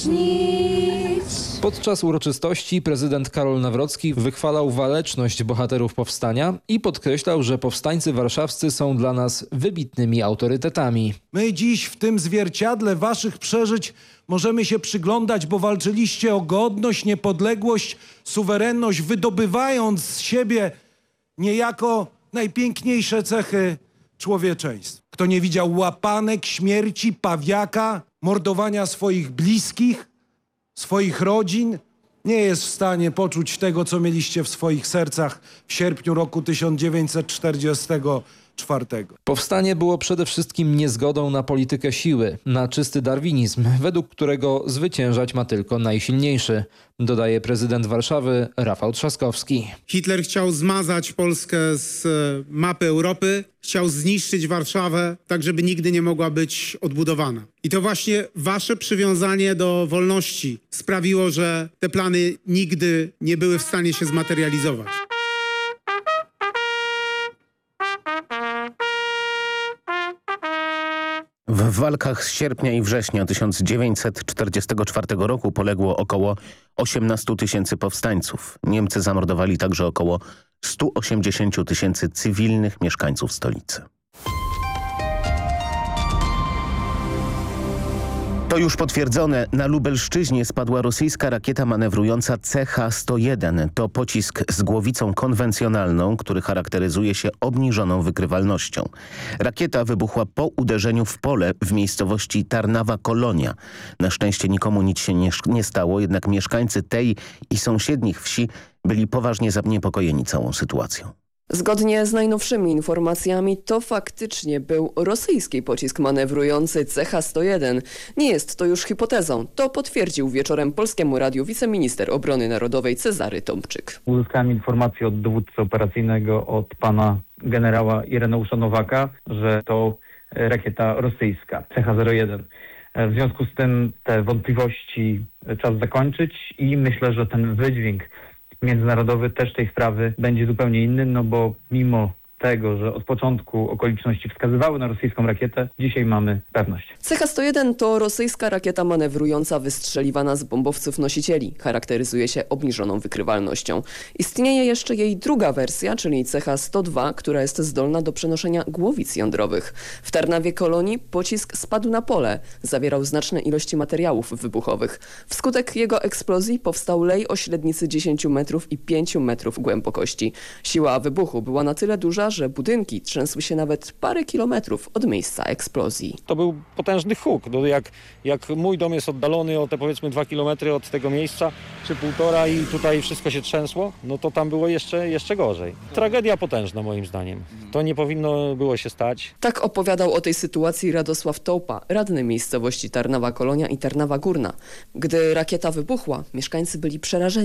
śnić. Podczas uroczystości prezydent Karol Nawrocki wychwalał waleczność bohaterów powstania i podkreślał, że powstańcy warszawscy są dla nas wybitnymi autorytetami. My dziś w tym zwierciadle waszych przeżyć możemy się przyglądać, bo walczyliście o godność, niepodległość, suwerenność, wydobywając z siebie niejako najpiękniejsze cechy człowieczeństwa. Kto nie widział łapanek, śmierci, pawiaka, mordowania swoich bliskich, swoich rodzin, nie jest w stanie poczuć tego, co mieliście w swoich sercach w sierpniu roku 1944. Powstanie było przede wszystkim niezgodą na politykę siły, na czysty darwinizm, według którego zwyciężać ma tylko najsilniejszy, dodaje prezydent Warszawy Rafał Trzaskowski. Hitler chciał zmazać Polskę z mapy Europy, chciał zniszczyć Warszawę, tak żeby nigdy nie mogła być odbudowana. I to właśnie wasze przywiązanie do wolności sprawiło, że te plany nigdy nie były w stanie się zmaterializować. W walkach z sierpnia i września 1944 roku poległo około 18 000 powstańców. Niemcy zamordowali także około 180 000 cywilnych mieszkańców stolicy. To już potwierdzone. Na Lubelszczyźnie spadła rosyjska rakieta manewrująca CH-101. To pocisk z głowicą konwencjonalną, który charakteryzuje się obniżoną wykrywalnością. Rakieta wybuchła po uderzeniu w pole w miejscowości Tarnawa-Kolonia. Na szczęście nikomu nic się nie stało, jednak mieszkańcy tej i sąsiednich wsi byli poważnie zaniepokojeni całą sytuacją. Zgodnie z najnowszymi informacjami to faktycznie był rosyjski pocisk manewrujący CH-101. Nie jest to już hipotezą. To potwierdził wieczorem Polskiemu Radiu wiceminister obrony narodowej Cezary Tomczyk. Uzyskałem informację od dowódcy operacyjnego, od pana generała Ireneusza Nowaka, że to rakieta rosyjska CH-01. W związku z tym te wątpliwości czas zakończyć i myślę, że ten wydźwięk międzynarodowy też tej sprawy będzie zupełnie inny, no bo mimo tego, że od początku okoliczności wskazywały na rosyjską rakietę, dzisiaj mamy pewność. CH-101 to rosyjska rakieta manewrująca wystrzeliwana z bombowców nosicieli. Charakteryzuje się obniżoną wykrywalnością. Istnieje jeszcze jej druga wersja, czyli CH-102, która jest zdolna do przenoszenia głowic jądrowych. W Tarnawie-Kolonii pocisk spadł na pole. Zawierał znaczne ilości materiałów wybuchowych. Wskutek jego eksplozji powstał lej o średnicy 10 metrów i 5 metrów głębokości. Siła wybuchu była na tyle duża, że budynki trzęsły się nawet parę kilometrów od miejsca eksplozji. To był potężny huk. Jak mój dom jest oddalony o te powiedzmy 2 kilometry od tego miejsca, czy 1,5 i tutaj wszystko się trzęsło, no to tam było jeszcze gorzej. Tragedia potężna moim zdaniem. To nie powinno było się stać. Tak opowiadał o tej sytuacji Radosław Tołpa, radny miejscowości Tarnawa-Kolonia i Tarnawa Górna. Gdy rakieta wybuchła, mieszkańcy byli przerażeni.